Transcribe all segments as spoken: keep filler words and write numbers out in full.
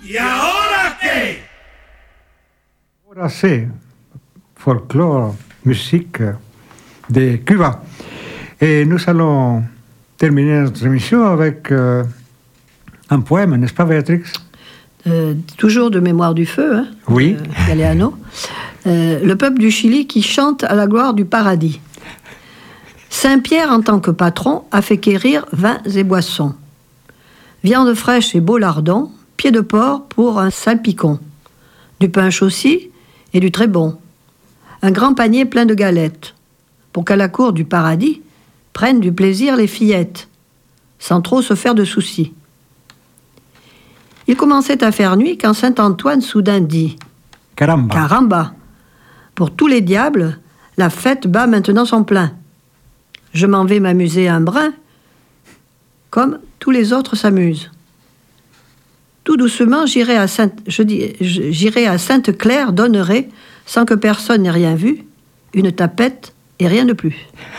¿Y ahora qué? Ahora c'est folklore, musique de Cuba. Et nous allons terminer notre émission avec euh, un poème, n'est-ce pas, Béatrix? euh, Toujours de Mémoire du feu, hein, oui. de Galeano. Euh, le peuple du Chili qui chante à la gloire du paradis. Saint-Pierre, en tant que patron, a fait quérir vins et boissons. Viande fraîche et beau lardon, pied de porc pour un salpicon. Du pain chaussy et du très bon. Un grand panier plein de galettes, pour qu'à la cour du paradis prennent du plaisir les fillettes, sans trop se faire de soucis. Il commençait à faire nuit quand Saint-Antoine soudain dit « Caramba. Caramba. Pour tous les diables, la fête bat maintenant son plein. Je m'en vais m'amuser un brin, comme tous les autres s'amusent. Tout doucement, j'irai à Sainte, je dis, j'irai à Sainte-Claire, donnerai, sans que personne n'ait rien vu, une tapette et rien de plus. »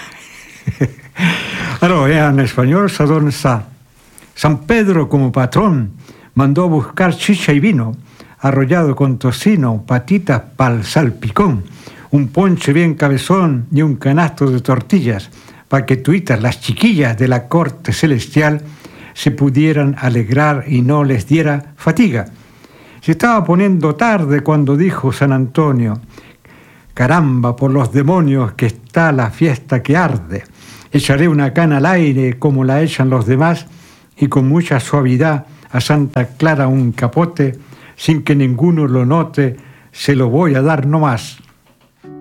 Alors, en espagnol, ça donne ça. San Pedro, como patrón, mandó a buscar chicha y vino, arrollado con tocino, patitas pa'l salpicón, un ponche bien cabezón y un canasto de tortillas, para que tuitas las chiquillas de la corte celestial se pudieran alegrar y no les diera fatiga. Se estaba poniendo tarde cuando dijo San Antonio: caramba, por los demonios que está la fiesta que arde. Echaré una cana al aire como la echan los demás y con mucha suavidad a Santa Clara un capote, sin que ninguno lo note, se lo voy a dar nomás.